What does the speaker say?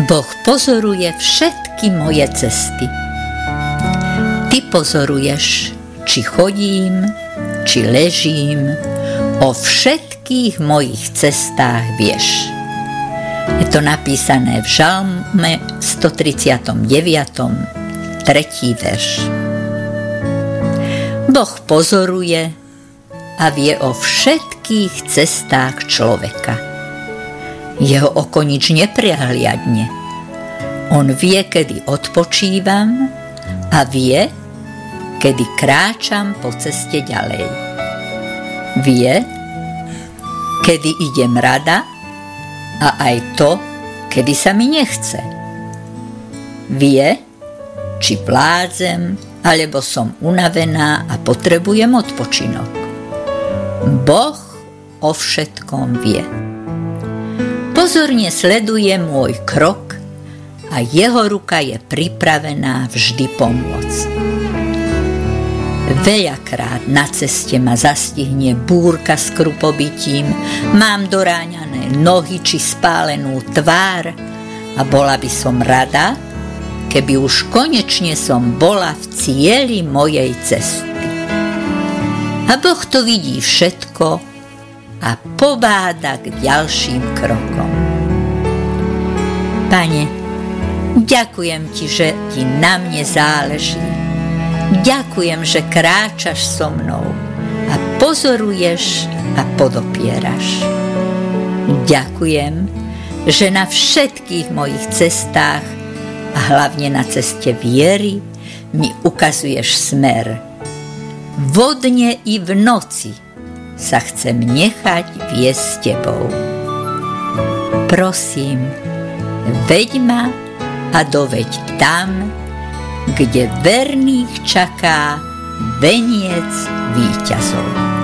Boh pozoruje všetky moje cesty. Ty pozoruješ, či chodím, či ležím, o všetkých mojich cestách vieš. Je to napísané v Žalme 139, 3. verš. Boh pozoruje a vie o všetkých cestách človeka. Jeho oko nič neprehliadne. On vie, kedy odpočívam a vie, kedy kráčam po ceste ďalej. Vie, kedy idem rada a aj to, kedy sa mi nechce. Vie, či vládzem, alebo som unavená a potrebujem odpočinok. Boh o všetkom vie. Pozorne sleduje môj krok a jeho ruka je pripravená vždy pomôcť. Veľakrát na ceste ma zastihne búrka s krupobytím, mám doráňané nohy či spálenú tvár a bola by som rada, keby už konečne som bola v cieli mojej cesty. A Boh to vidí všetko a pobáda k ďalším krokom. Pane, ďakujem ti, že ti na mne záleží. Ďakujem, že kráčaš so mnou a pozoruješ a podopieraš. Ďakujem, že na všetkých mojich cestách a hlavne na ceste viery mi ukazuješ smer. Vodne i v noci sa chcem nechať viesť s tebou. Prosím, veď ma a doveď tam, kde verných čaká veniec víťazov.